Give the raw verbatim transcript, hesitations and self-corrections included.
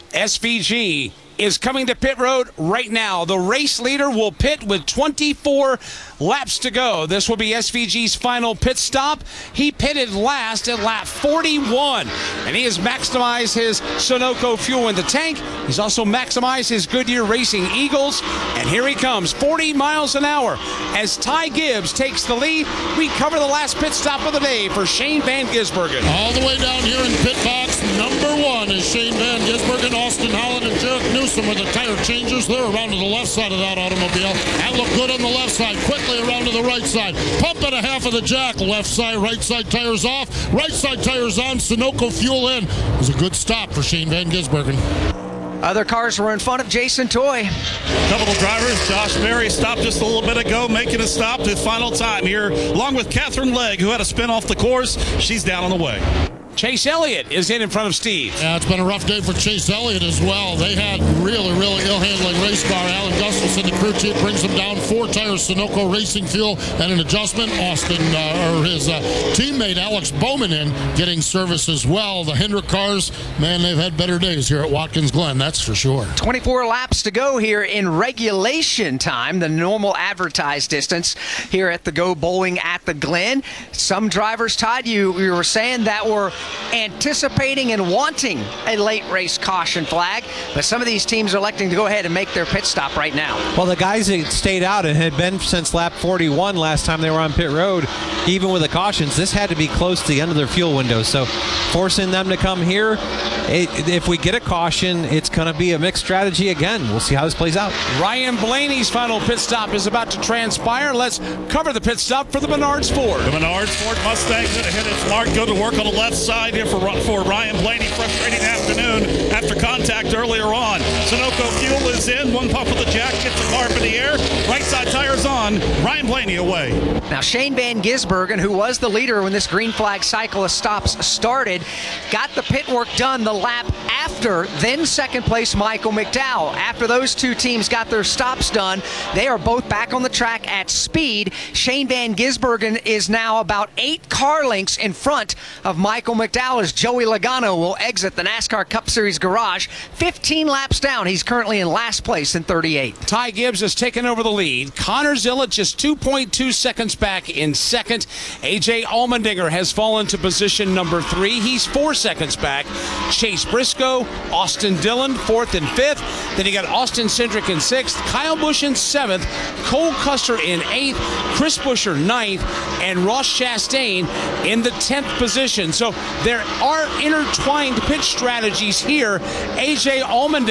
S V G is coming to pit road right now. The race leader will pit with twenty-four laps to go. This will be S V G's final pit stop. He pitted last at lap forty-one, and he has maximized his Sunoco fuel in the tank. He's also maximized his Goodyear Racing Eagles, and here he comes, forty miles an hour as Ty Gibbs takes the lead. We cover the last pit stop of the day for Shane Van Gisbergen. All the way down here in pit box, number one is Shane Van Gisbergen, Austin Holland, and Jarek Newsom are the tire changers. They're around to the left side of that automobile. That looked good on the left side. Quickly around to the right side. Pump at a half of the jack. Left side, right side tires off. Right side tires on. Sunoco fuel in. It was a good stop for Shane Van Gisbergen. Other cars were in front of Jason Toy. Couple of drivers. Josh Berry stopped just a little bit ago, making a stop to final time here, along with Catherine Legg, who had a spin off the course. She's down on the way. Chase Elliott is in in front of Steve. Yeah, it's been a rough day for Chase Elliott as well. They had really, really ill-handling race car. Alan Gustafson, the crew chief, brings them down. Four tires, Sunoco Racing Fuel, and an adjustment. Austin, uh, or his uh, teammate Alex Bowman in getting service as well. The Hendrick cars, man, they've had better days here at Watkins Glen, that's for sure. twenty-four laps to go here in regulation time, the normal advertised distance here at the Go Bowling at the Glen. Some drivers, Todd, you, you were saying that were anticipating and wanting a late race caution flag, but some of these teams are electing to go ahead and make their pit stop right now. Well, the guys that stayed out and had been since lap forty-one last time they were on pit road, even with the cautions, this had to be close to the end of their fuel window. So forcing them to come here, it, if we get a caution, it's going to be a mixed strategy again. We'll see how this plays out. Ryan Blaney's final pit stop is about to transpire. Let's cover the pit stop for the Menards Ford. The Menards Ford Mustang going to hit its mark, go to work on the left side here for, for Ryan Blaney. Frustrating afternoon after contact earlier on. Sunoco fuel is in. One pump with the jack, gets the car up in the air. Right side tires on. Ryan Blaney away. Now Shane Van Gisbergen, who was the leader when this green flag cyclist stops started, got the pit work done the lap after. Then second place Michael McDowell. After those two teams got their stops done, they are both back on the track at speed. Shane Van Gisbergen is now about eight car lengths in front of Michael McDowell as Joey Logano will exit the NASCAR Cup Series garage. fifteen laps down. He's currently in last place in thirty-eight. Ty Gibbs has taken over the lead. Connor Zilla just two point two seconds back in second. A J Allmendinger has fallen to position number three. He's four seconds back. Chase Briscoe, Austin Dillon, fourth and fifth. Then you got Austin Cindric in sixth, Kyle Busch in seventh, Cole Custer in eighth, Chris Buescher ninth, and Ross Chastain in the tenth position. So there are intertwined pitch strategies here. A J Allmendinger